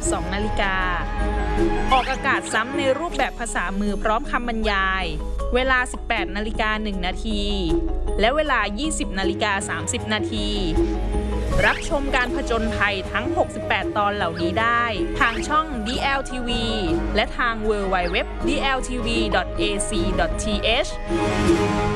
12 นาฬิกาออกอากาศซ้ำในรูปแบบภาษามือพร้อมคำบรรยายเวลา 18 นาฬิกา 1 นาทีและเวลา 20 นาฬิกา 30 นาทีรับชมการผจญภัยทั้ง 68 ตอนเหล่านี้ได้ทางช่อง DLTV และทาง www.dltv.ac.th